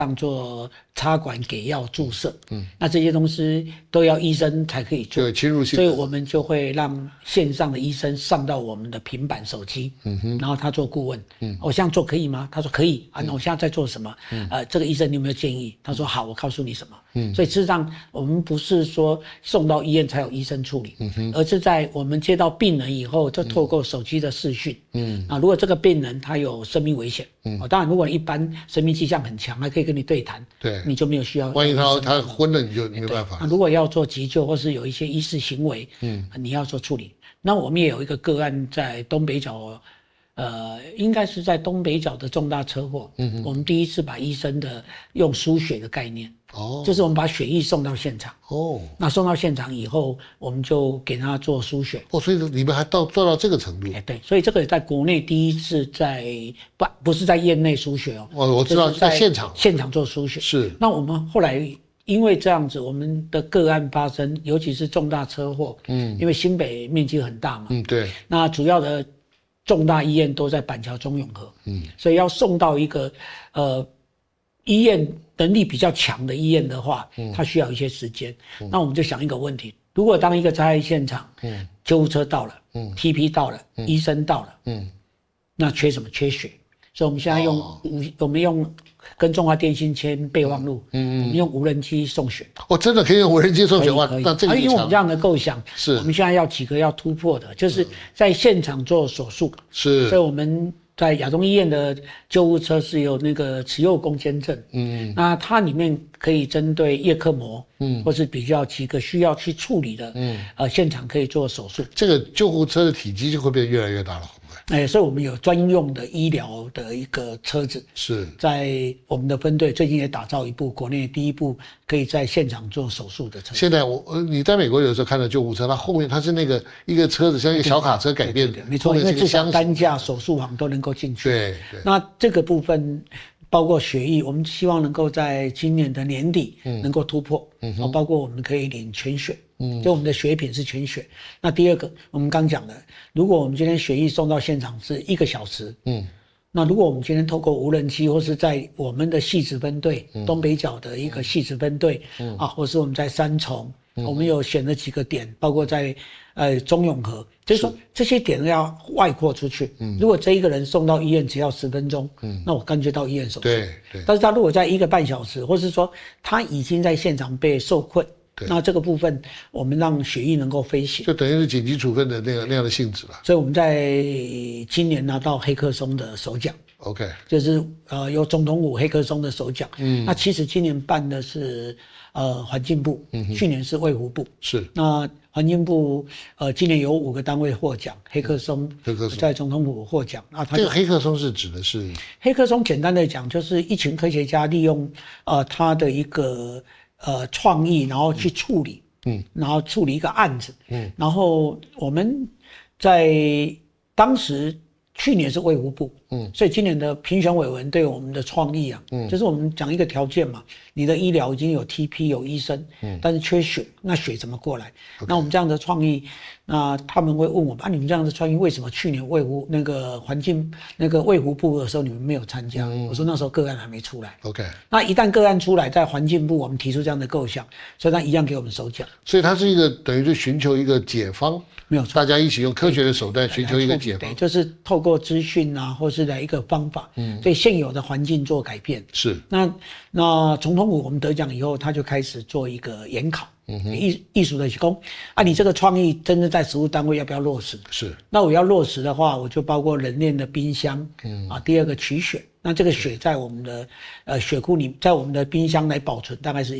当做插管给药注射，那这些东西都要医生才可以做， 对，侵入性， 所以我们就会让线上的医生上到我们的平板手机，然后他做顾问，我这样做可以吗？他说可以啊，那我现在在做什么？这个医生你有没有建议？他说好，我告诉你什么。所以事实上我们不是说送到医院才有医生处理，而是在我们接到病人以后，就透过手机的视讯，如果这个病人他有生命危险，当然如果一般生命迹象很强，还可以跟你对谈， 对， 你就没有需要。 万一他昏了，你就没办法。 那如果要做急救或是有一些医事行为，你要做处理。那我们也有一个个案在东北角，应该是在东北角的重大车祸，我们第一次把医生的用输血的概念，就是我们把血液送到现场，那送到现场以后，我们就给他做输血， 所以你们还做到这个程度？ 对，所以这个也在国内第一次在不是在院内输血我知道在现场做输血。 是， 那我们后来因为这样子，我们的个案发生，尤其是重大车祸，因为新北面积很大嘛， 对，那主要的重大医院都在板桥中永和，所以要送到一个医院能力比较强的医院的话，它需要一些时间。那我们就想一个问题：如果当一个灾害现场，救护车到了，TP 到了，医生到了，那缺什么？缺血。所以我们现在用跟中华电信签备忘录，我们用无人机送血。 真的可以用无人机送血吗？那这个因为我们这样的构想， 是我们现在要几个要突破的，就是在现场做手术。 是， 所以我们在亚东医院的救护车是有那个持有攻坚证，那它里面可以针对叶克膜，或是比较几个需要去处理的，现场可以做手术。 这个救护车的体积就会变得越来越大了。 所以我们有专用的医疗的一个车子，是在我们的分队最近也打造一部国内第一部可以在现场做手术的车子。 现在你在美国有时候看到救护车，它后面它是那个一个车子像一个小卡车改变的， 没错，因为至少担架、手术房都能够进去。 对， 那这个部分包括血液，我们希望能够在今年的年底能够突破，包括我们可以领全血。就我们的血品是全血。那第二个，我们刚讲的，如果我们今天血液送到现场是1个小时，那如果我们今天透过无人机，或是在我们的细致分队，东北角的一个细致分队，或是我们在三重，我们有选了几个点，包括在中永和，就是说这些点要外扩出去。如果这一个人送到医院只要10分钟，那我干脆到医院手术。 对。 但是他如果在1个半小时，或是说他已经在现场被受困。那这个部分，我们让血液能够飞行， 就等于是紧急处分的那样的性质了。 所以我们在今年拿到黑客松的首奖 ，OK， 就是有总统府黑客松的首奖。那其实今年办的是环境部，去年是卫福部。 是。 那环境部今年有5个单位获奖，黑客松在总统府获奖。 这个黑客松是指的是黑客松，简单的讲就是一群科学家利用他的一个创意，然后去处理，然后处理一个案子，然后我们在当时去年是卫福部，所以今年的评选委员对我们的创意啊，就是我们讲一个条件嘛，你的医疗已经有 TP 有医生，但是缺血，那血怎么过来？那我们这样的创意，那他们会问我们你们这样的创意为什么去年卫福那个环境那个卫福部的时候你们没有参加？我说那时候个案还没出来。 OK， 那一旦个案出来，在环境部我们提出这样的构想，所以他一样给我们首奖。 所以它是一个等于是寻求一个解方， 没有错， 大家一起用科学的手段寻求一个解方， 对，就是透过资讯啊，或是来一个方法，对现有的环境做改变。 是。 那总统府我们得奖以后，他就开始做一个研考，艺术的提供你这个创意真正在实务单位要不要落实？ 是。那我要落实的话，我就包括人链的冰箱，第二个取血，那这个血在我们的血库里，在我们的冰箱来保存，大概是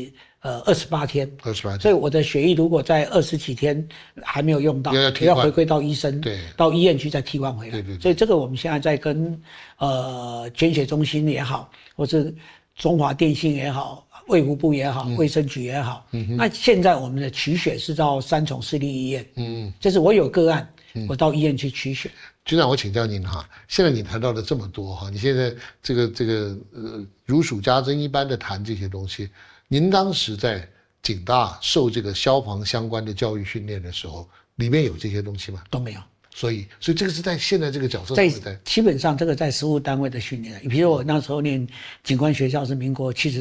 28天。28天。所以我的血液如果在20几天还没有用到，要回归到医生，对，到医院去再替换回来。对。所以这个我们现在在跟捐血中心也好，或是中华电信也好，卫福部也好，卫生局也好，那现在我们的取血是到三重市立医院，就是我有个案，我到医院去取血。 局长，我请教您哈，现在你谈到了这么多哈，你现在这个如数家珍一般的谈这些东西，您当时在警大受这个消防相关的教育训练的时候，里面有这些东西吗？ 都没有。 所以这个是在现在这个角色基本上这个在实务单位的训练，比如我那时候念警官学校是民国